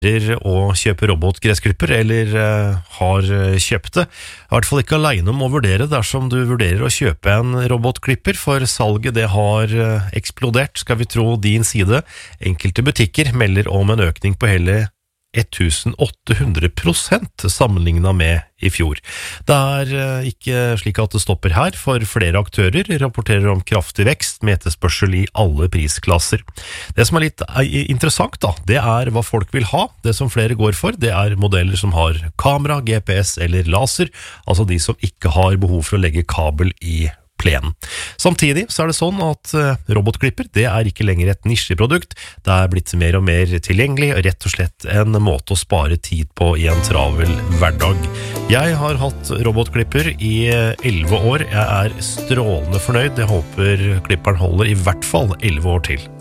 å kjøpe robotgressklipper, eller har kjøpt det. I hvert fall ikke alene om å vurdere dersom du vurderer å kjøpe en robotklipper, for salget det har eksplodert, skal vi tro din side. Enkelte butikker melder om en økning på hele 1800% sammenlignet med i fjor. Det er ikke slik at det stopper her, for flere aktører rapporterer om kraftig vekst med etterspørsel i alle prisklasser. Det som er litt interessant da, det er hva folk vil ha. Det som flere går for, det er modeller som har kamera, GPS eller laser, altså de som ikke har behov for å legge kabel i plenen. Samtidig så er det sånn at robotklipper, det er ikke lenger et nisjeprodukt. Det er blitt mer og mer tilgjengelig, og rett og slett en måte å spare tid på i en travel hverdag. Jeg har hatt robotklipper i 11 år. Jeg er strålende fornøyd. Jeg håper klipperen holder i hvert fall 11 år til.